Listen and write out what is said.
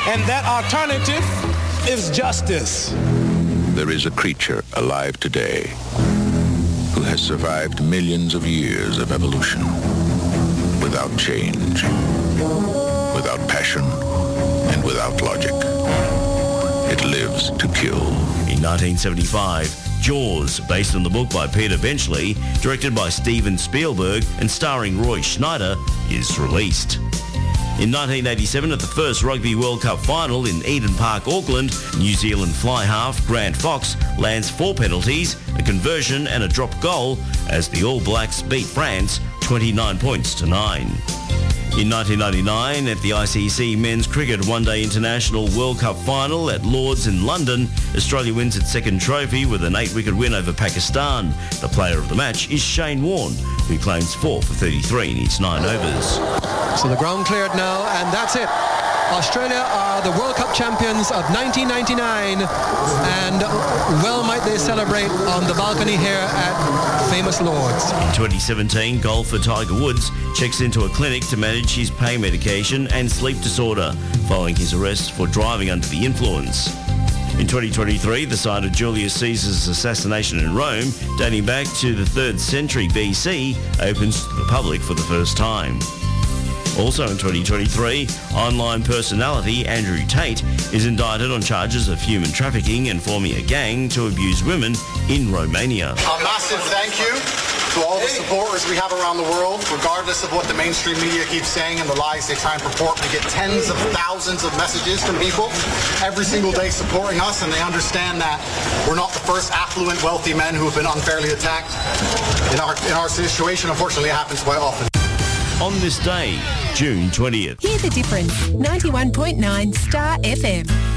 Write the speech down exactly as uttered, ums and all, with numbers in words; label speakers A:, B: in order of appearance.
A: And that alternative is justice.
B: There is a creature alive today who has survived millions of years of evolution without change, without passion, and without logic. It lives to kill.
C: In nineteen seventy-five, Jaws, based on the book by Peter Benchley, directed by Steven Spielberg and starring Roy Schneider, is released. In nineteen eighty-seven, at the first Rugby World Cup final in Eden Park, Auckland, New Zealand fly half Grant Fox lands four penalties, a conversion and a drop goal as the All Blacks beat France twenty-nine points to nine. In nineteen ninety-nine, at the I C C Men's Cricket One Day International World Cup final at Lords in London, Australia wins its second trophy with an eight-wicket win over Pakistan. The player of the match is Shane Warne, who claims four for thirty-three in his nine overs.
D: So the ground cleared now, and that's it. Australia are the World Cup champions of nineteen ninety-nine, and well might they celebrate on the balcony here at famous Lords.
C: In twenty seventeen, golfer Tiger Woods checks into a clinic to manage his pain medication and sleep disorder following his arrest for driving under the influence. In twenty twenty-three, the site of Julius Caesar's assassination in Rome, dating back to the third century B C, opens to the public for the first time. Also in twenty twenty-three, online personality Andrew Tate is indicted on charges of human trafficking and forming a gang to abuse women in Romania.
E: A massive thank you to all the supporters we have around the world, regardless of what the mainstream media keeps saying and the lies they try and purport. We get tens of thousands of messages from people every single day supporting us, and they understand that we're not the first affluent, wealthy men who have been unfairly attacked. In our, in our situation, unfortunately, it happens quite often.
C: On this day, June twentieth.
F: Hear the difference. ninety-one point nine Star F M.